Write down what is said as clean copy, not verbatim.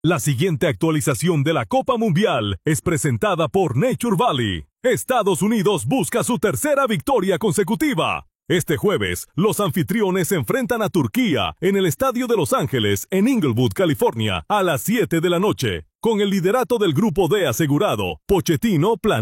La siguiente actualización de la Copa Mundial es presentada por Nature Valley. Estados Unidos busca su tercera victoria consecutiva. Este jueves, los anfitriones se enfrentan a Turquía en el Estadio de Los Ángeles, en Inglewood, California, a las 7 de la noche. Con el liderato del Grupo D asegurado, Pochettino planea